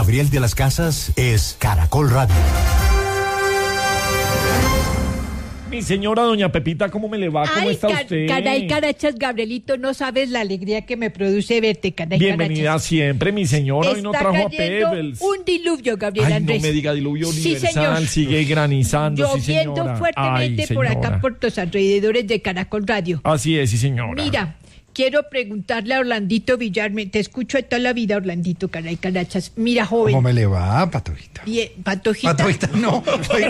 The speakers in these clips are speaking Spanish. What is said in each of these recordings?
Gabriel de las Casas es Caracol Radio. Mi señora doña Pepita, ¿cómo me le va? ¿Cómo está usted? Caray, carachas, Gabrielito, no sabes la alegría que me produce verte, caray, Bienvenida carachas. siempre, mi señora. Hoy no trajo a Pepe. Un diluvio, Gabriel Andrés. No me diga diluvio universal, señor. Sigue granizando, lloviendo sí, señora. fuertemente por acá, por los alrededores de Caracol Radio. Así es, sí, señora. Mira, quiero preguntarle a Orlandito Villar, te escucho de toda la vida, Orlandito, caray, carachas. Mira, joven. ¿Cómo me le va, Patojita? Patojita. Patojita, no.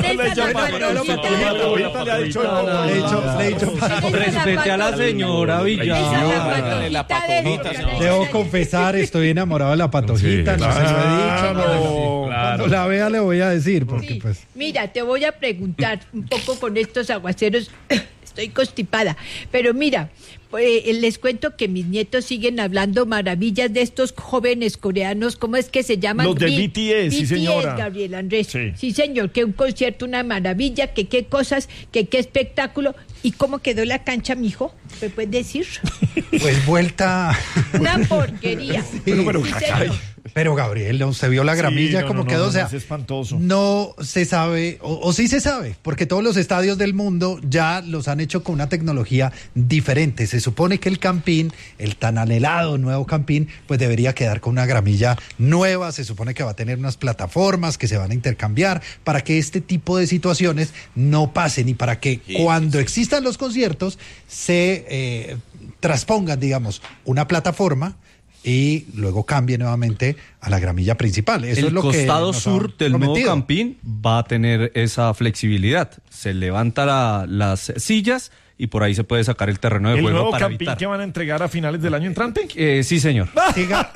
Respete a la señora Villar. La Patojita. Debo confesar, estoy enamorado de la Patojita. Sí, no se lo he dicho. claro. Cuando la vea le voy a decir, porque Sí. pues... Mira, te voy a preguntar un poco con estos aguaceros. Estoy constipada, pero mira, les cuento que mis nietos siguen hablando maravillas de estos jóvenes coreanos. ¿Cómo es que se llaman? Los de BTS, sí, señora. Gabriel Andrés. Sí. Sí, señor, que un concierto, una maravilla, que qué cosas, que qué espectáculo. ¿Y cómo quedó la cancha, mijo? ¿Me puedes decir? Pues vuelta... Una porquería. Sí. Pero, Sí, ay. señor. Pero Gabriel, ¿no? ¿Usted vio la gramilla como quedó? O sea, es espantoso. no se sabe, o sí se sabe, porque todos los estadios del mundo ya los han hecho con una tecnología diferente. Se supone que el Campín, el tan anhelado nuevo Campín, pues debería quedar con una gramilla nueva. Se supone que va a tener unas plataformas que se van a intercambiar para que este tipo de situaciones no pasen y para que cuando existan los conciertos se transpongan, digamos, una plataforma y luego cambie nuevamente a la gramilla principal. Eso es lo que el costado nos sur han del nuevo prometido. Campín va a tener esa flexibilidad. Se levanta las sillas y por ahí se puede sacar el terreno de ¿El juego nuevo para Campín evitar. que van a entregar a finales del año entrante? Sí, señor. Siga.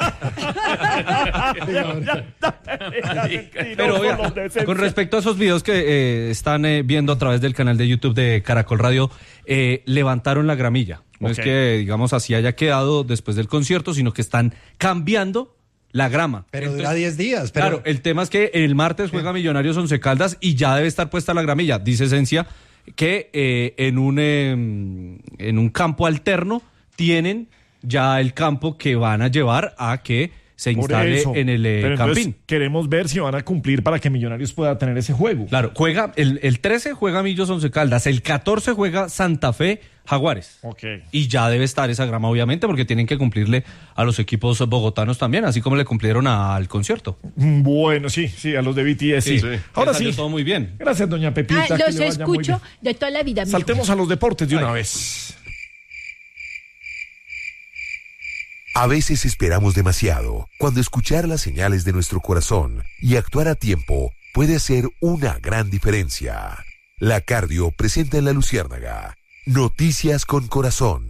Pero oiga, con respecto a esos videos que están viendo a través del canal de YouTube de Caracol Radio, levantaron la gramilla. No es que, digamos, así haya quedado después del concierto, sino que están cambiando la grama. Pero Entonces, dura 10 días. Pero... Claro, el tema es que el martes juega Millonarios Once Caldas y ya debe estar puesta la gramilla. Dice Esencia que en un campo alterno tienen ya el campo que van a llevar a que se instale en el Pero Campín. entonces queremos ver si van a cumplir para que Millonarios pueda tener ese juego. Claro, juega el 13 juega Millos Once Caldas, el 14 juega Santa Fe Jaguares. Ok. Y ya debe estar esa grama, obviamente, porque tienen que cumplirle a los equipos bogotanos también, así como le cumplieron al concierto. Bueno, sí, a los de BTS, sí. Ahora salió sí. todo muy bien. Gracias, doña Pepita. que Los le vaya muy escucho bien. de toda la vida, mijo. Saltemos a los deportes de una vez. A veces esperamos demasiado, cuando escuchar las señales de nuestro corazón y actuar a tiempo puede hacer una gran diferencia. La Cardio presenta en La Luciérnaga Noticias con Corazón.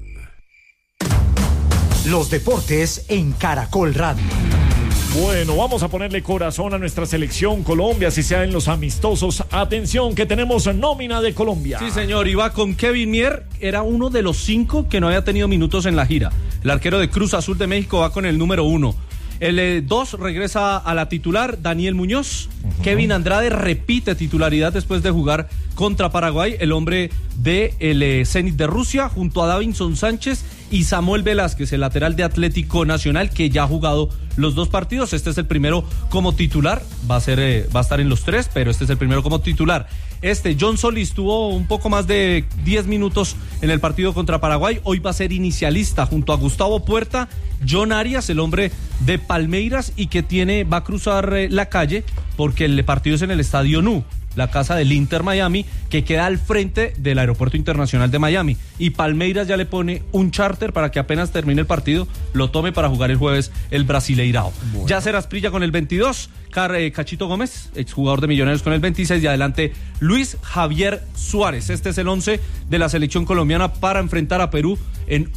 Los deportes en Caracol Radio. Bueno, vamos a ponerle corazón a nuestra selección Colombia, si sea en los amistosos. Atención, que tenemos nómina de Colombia. Sí, señor, y va con Kevin Mier, era uno de los 5 que no había tenido minutos en la gira. El arquero de Cruz Azul de México va con el número 1. El 2 regresa a la titular, Daniel Muñoz. Kevin Andrade repite titularidad después de jugar contra Paraguay, el hombre del Zenit de Rusia, junto a Davinson Sánchez y Samuel Velázquez, el lateral de Atlético Nacional, que ya ha jugado los 2 partidos. Este es el primero como titular, va a estar en los 3, pero este es el primero como titular. John Solís tuvo un poco más de 10 minutos en el partido contra Paraguay. Hoy va a ser inicialista junto a Gustavo Puerta, John Arias, el hombre de Palmeiras, y que va a cruzar la calle porque el partido es en el Estadio Nu, la casa del Inter Miami, que queda al frente del Aeropuerto Internacional de Miami. Y Palmeiras ya le pone un charter para que apenas termine el partido lo tome para jugar el jueves el Brasileirao. Bueno. Yacer Asprilla con el 22, Cachito Gómez, exjugador de Millonarios, con el 26, y adelante Luis Javier Suárez. Este es el 11 de la selección colombiana para enfrentar a Perú en